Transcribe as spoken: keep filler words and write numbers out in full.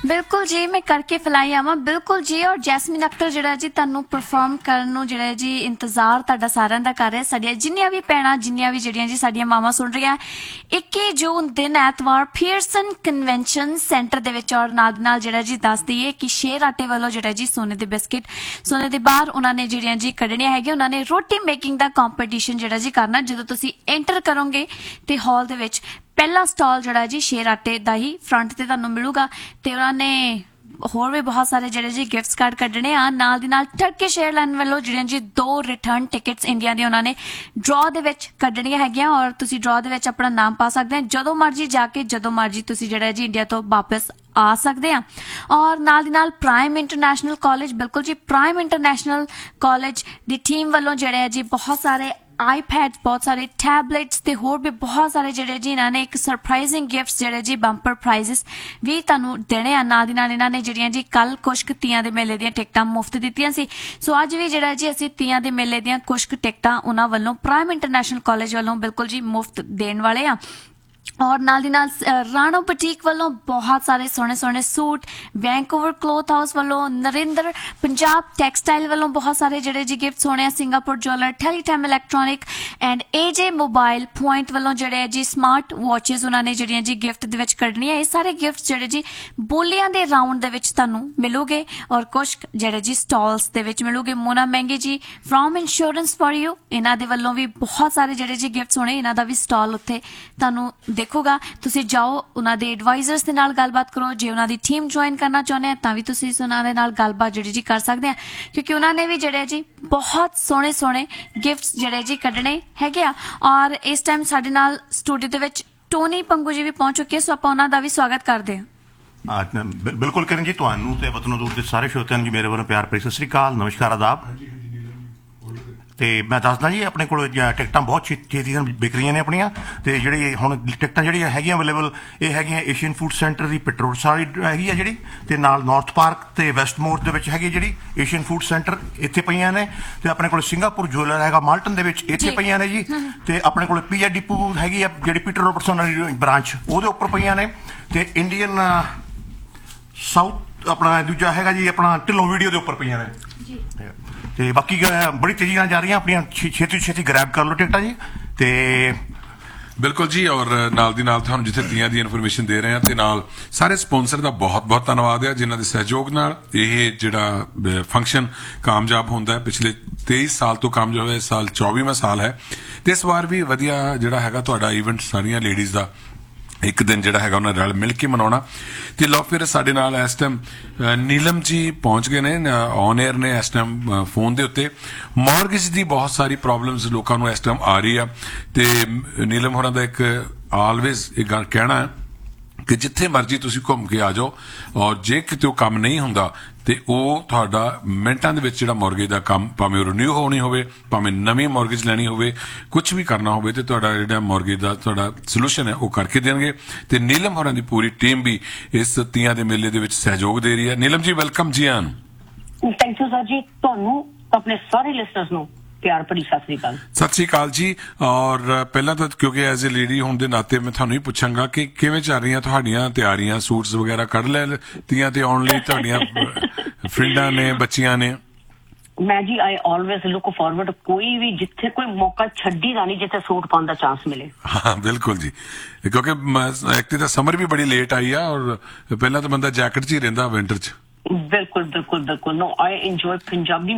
बिल्कुल जी, मैं करके फैलाई आवां बिल्कुल जी। और जैसमीन अख्तर जिहड़ा जी तुहानूं परफॉर्म करन नूं जिहड़ा जी इंतजार तुहाडा सारिਆਂ ਦਾ कर रहे साडियां जिन्नियां भी भैणां जिन्नियां भी जिहड़ियां जी साडियां मावां सुन रहीआं इक्की जून दिन ऐतवार पीयरसन कन्वेंशन सेंटर दे विच और नाल नाल जिहड़ा जी दस दईए कि शेर आटे वालों जिहड़ा जी सोने दे बिस्किट सोने दे बाहर उन्हां ने जिहड़ियां जी कढणियां हैगियां उन्हां ने रोटी मेकिंग दा कंपीटीशन जिहड़ा जी करना। जदों तुसीं एंटर करोगे ते हॉल दे विच पहला स्टॉल जड़ा जी शेर आटे का ही फ्रंट से तुहानूं मिलूगा ते उन्होंने होर भी बहुत सारे जिहड़े जी गिफ्ट्स कार्ड कड्ढने आ नाल दी नाल टर्किश एयरलाइन वालों जिहड़ियां जी दो रिटर्न टिकट्स इंडिया दी उन्होंने ड्रॉ दे विच कड्ढणियां हैगियां और तुसीं ड्रॉ दे विच अपना नाम पा सकदे हैं जदों मर्जी जाके जदों मर्जी तुसीं जिहड़ा जी इंडिया तो वापस आ सकते हैं। और नाल दी नाल प्राइम इंटरनेशनल कॉलेज बिल्कुल जी प्राइम इंटरनेशनल कॉलेज दी टीम वालों जिहड़े है जी बहुत सारे आईपैड्स बहुत सारे टैबलेट्स ते होर भी बहुत सारे जिहड़े जी इन्हां ने एक सरप्राइजिंग गिफ्ट्स जिहड़े जी बंपर प्राइजेस भी तुहानूं देने आ। नाल दी नाल इन्हां ने जिहड़ियां जी कल कुछ तियां दे मेले दीयां टिकटां मुफ्त दित्तियां सी सो अज भी जिहड़ा जी असीं तियां दे मेले दीयां कुछ टिकटां उन्हां वल्लों प्राइम इंटरनेशनल कॉलेज वालों बिल्कुल जी मुफ्त देण वाले आ। और नाल दी नाल राणो बुटीक वालों बहुत सारे सोहने सोहने सूट वैंकूवर क्लोथ हाउस वालों नरिंदर पंजाब टैक्सटाइल वालों बहुत सारे जिहड़े जी गिफ्ट सोने Singapore jeweller टेलीटाइम electronic and AJ mobile point वालों जिहड़े जी स्मार्ट वॉचेस उन्होंने जिहड़ियां जी गिफ्ट दे विच कढणियां ये सारे गिफ्ट जिहड़े जी बोलियां दे राउंड दे विच तुहानूं मिलूगे और कुछ जिहड़े जी स्टॉल्स दे विच मिलूगे। मोना महंगी जी फ्रॉम इंश्योरेंस फॉर यू इन्हां दे वल्लों भी बहुत सारे जिहड़े जी गिफ्ट होने इन्हां दा भी स्टॉल उत्थे तुहानूं देखोगा। तुसी जाओ उन्हां दे एडवाइजर्स दे नाल गलबात करो जे उन्हां दी टीम ज्वाइन करना चाहुंदे हैं तां भी तुसी उन्हां दे नाल गलबात जिहड़ी जी कर सकदे हैं क्योंकि उन्हां ने भी जिहड़े जी बहुत सोहणे सोहणे गिफ्ट्स जिहड़े जी कढणे हैगे आ। और इस टाइम साडे नाल स्टूडियो दे विच टोनी पंगू जी भी पहुंच चुके सो आपां उन्हां दा भी स्वागत करदे हां। बिल्कुल किरण जी तुहानूं ते वतनों दूर दे सारे श्रोतिਆਂ ਨੂੰ मेरे ਵੱਲੋਂ प्यार भरी सत श्री अकाल नमस्कार आदाब। तो मैं दसदा जी अपने को टिकटां बहुत छेती विक रही ने अपनिया तो जी हुण टिकटां जी है अवेलेबल ये है एशियन फूड सेंटर की पिट्रोल साली हैगी है जी तो नाल नॉर्थ पार्क तो वैस्टमोर के हैगी जी एशियन फूड सेंटर इत्थे पईयां ने तो अपने को सिंगापुर ज्वेलर है माल्टन के इत्थे पईयां ने जी तो अपने को पीजा डिपू हैगी जी पीटर रॉबर्टसन वाली ब्रांच वो उपर पईयां ने तो इंडियन साउथ अपना दूजा हैगा जी अपना ढिल्लों वीडियो के उपर पईयां ने तो बाकी बड़ी तेजी नाल जा रही अपन छेती छेती ग्रैब कर लो टिकटा जी तो बिल्कुल जी। और नाल दी नाल तुहानूं जिथे तियां दी इन्फॉर्मेशन दे रहे हैं तो नाल सारे स्पॉन्सर का बहुत बहुत धन्यवाद है जिन्हां दे सहयोग नाल ये जिहड़ा फंक्शन कामयाब होंदा है। पिछले तेईस साल तो कामयाब है, इस साल चौबीवां साल है तो इस बार भी वधिया जिहड़ा हैगा तुहाडा इवेंट सारियां लेडीज़ का एक दिन जिहड़ा हैगा उन्हां रल मिल के मनाउणा। ते लो फिर साडे नाल इस टाइम नीलम जी पहुंच गए ने ऑन एयर ने इस टाइम फोन दे उत्ते मॉर्गेज दी बहुत सारी प्रॉब्लम्स लोकां नूं इस टाइम आ रही है ते नीलम होरां दा एक ऑलवेज एक गल कहना है कि जिथे मर्जी तुसीं घूम के आ जाओ और जे किते काम नहीं हुंदा ते ਉਹ ਤੁਹਾਡਾ ਮਿੰਟਾਂ ਦੇ ਵਿੱਚ ਜਿਹੜਾ ਮੌਰਗੇਜ ਦਾ ਕੰਮ ਭਾਵੇਂ ਉਹ ਰੀਨਿਊ ਹੋਣੀ ਹੋਵੇ ਭਾਵੇਂ ਨਵੀਂ ਮੌਰਗੇਜ ਲੈਣੀ ਹੋਵੇ ਕੁਝ ਵੀ ਕਰਨਾ ਹੋਵੇ ਤੇ ਤੁਹਾਡਾ ਜਿਹੜਾ ਮੌਰਗੇਜ ਦਾ ਤੁਹਾਡਾ ਸੋਲੂਸ਼ਨ ਹੈ ਉਹ ਕਰਕੇ ਦੇਣਗੇ। ਤੇ ਨੀਲਮ ਹੋਰਾਂ ਦੀ ਪੂਰੀ ਟੀਮ ਵੀ ਇਸ ਤੀਆਂ ਦੇ ਮੇਲੇ ਦੇ ਵਿੱਚ ਸਹਿਯੋਗ ਦੇ ਰਹੀ ਹੈ। ਨੀਲਮ ਜੀ ਵੈਲਕਮ ਜੀ ਆਨ। ਥੈਂਕ ਯੂ ਸਰ ਜੀ ਤੁਹਾਨੂੰ ਆਪਣੇ ਸਾਰੇ ਲਿਸਨਰਸ ਨੂੰ प्यार भरी सत श्री अकाल। सत श्री अकाल जी। और पहला तो क्योंकि एज ए लेडी होने के नाते मैं थानू ही पूछांगा कि किवें चल रही तुहाडियां तैयारियां सूट्स वगैरह कढ़ लै तियां ते आउण लई तुहाडियां फ्रेंडां ने बच्चियां ने। मैं जी आई ऑलवेज लुक फॉरवर्ड कोई भी जिथे कोई मौका छड्डी दा नहीं जिथे सूट पाउण दा चांस मिले। हाँ बिल्कुल जी क्योंकि एक तो समर भी बड़ी लेट आई है और पहला तो बंदा जैकेट च ही रहिंदा विंटर च। बिल्कुल बिल्कुल बिल्कुल नो आई एंजॉय पंजाबी